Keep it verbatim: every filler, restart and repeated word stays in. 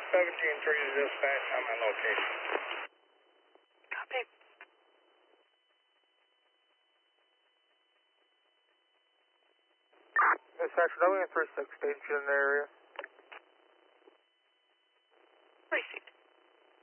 seventeen three to dispatch on my location. Copy. Dispatcher, W three six station in the area. Received.